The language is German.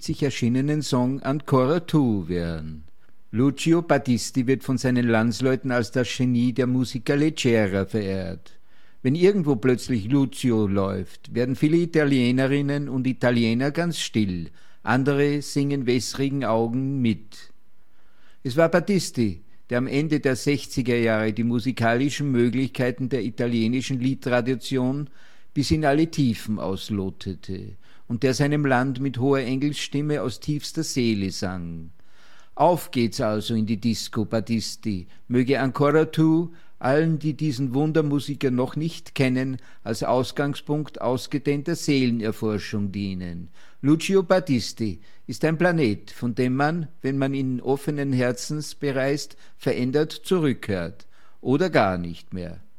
erschienenen Song Ancora tu werden. Lucio Battisti wird von seinen Landsleuten als das Genie der Musica leggera verehrt. Wenn irgendwo plötzlich Lucio läuft, werden viele Italienerinnen und Italiener ganz still, andere singen wässrigen Augen mit. Es war Battisti, der am Ende der 60er Jahre die musikalischen Möglichkeiten der italienischen Liedtradition bis in alle Tiefen auslotete und der seinem Land mit hoher Engelsstimme aus tiefster Seele sang. Auf geht's also in die Disco, Battisti, möge Ancora tu allen, die diesen Wundermusiker noch nicht kennen, als Ausgangspunkt ausgedehnter Seelenerforschung dienen. Lucio Battisti ist ein Planet, von dem man, wenn man ihn offenen Herzens bereist, verändert zurückkehrt oder gar nicht mehr.